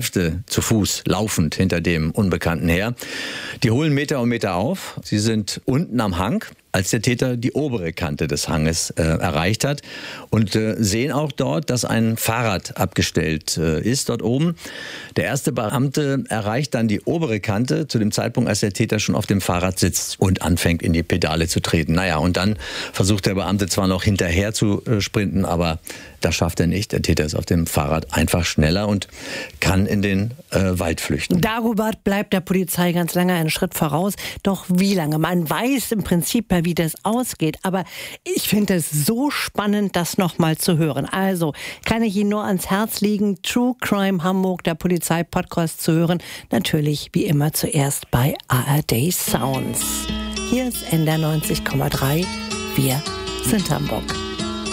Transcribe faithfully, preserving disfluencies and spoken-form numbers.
Kräfte zu Fuß laufend hinter dem Unbekannten her. Die holen Meter um Meter auf. Sie sind unten am Hang, als der Täter die obere Kante des Hanges äh, erreicht hat, und äh, sehen auch dort, dass ein Fahrrad abgestellt äh, ist dort oben. Der erste Beamte erreicht dann die obere Kante zu dem Zeitpunkt, als der Täter schon auf dem Fahrrad sitzt und anfängt, in die Pedale zu treten. Naja, und dann versucht der Beamte zwar noch hinterher zu äh, sprinten, aber das schafft er nicht. Der Täter ist auf dem Fahrrad einfach schneller und kann in den äh, Wald flüchten. Dagobert bleibt der Polizei ganz lange einen Schritt voraus. Doch wie lange? Man weiß im Prinzip, wie das ausgeht. Aber ich finde es so spannend, das nochmal zu hören. Also kann ich Ihnen nur ans Herz legen, True Crime Hamburg, der Polizei-Podcast zu hören. Natürlich wie immer zuerst bei A R D Sounds. Hier ist N D R neunzig Komma drei. Wir sind Hamburg.